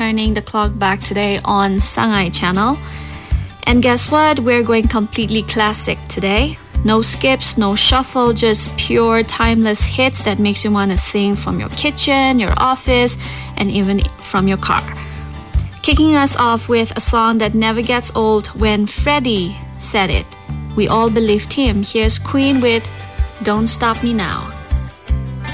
turning the clock back today on Sangai channel. And guess what? We're going completely classic today. No skips, no shuffle, just pure timeless hits that makes you want to sing from your kitchen, your office, and even from your car. Kicking us off with a song that never gets old when Freddie said it. We all believed him. Here's Queen with Don't Stop Me Now.